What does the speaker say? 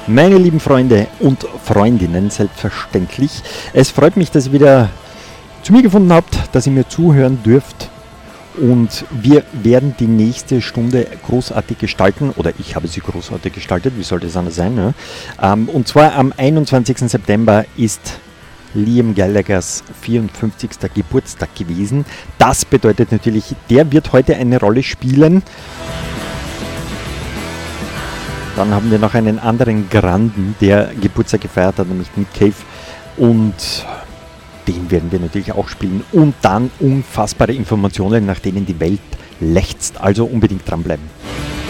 Meine lieben Freunde und Freundinnen, selbstverständlich. Es freut mich, dass ihr wieder zu mir gefunden habt, dass ihr mir zuhören dürft. Und wir werden die nächste Stunde großartig gestalten, oder ich habe sie großartig gestaltet, wie sollte es anders sein? Ne? Und zwar am 21. September ist Liam Gallaghers 54. Geburtstag gewesen. Das bedeutet natürlich, der wird heute eine Rolle spielen. Dann haben wir noch einen anderen Granden, der Geburtstag gefeiert hat, nämlich Nick Cave. Und den werden wir natürlich auch spielen. Und dann unfassbare Informationen, nach denen die Welt lechzt. Also unbedingt dranbleiben.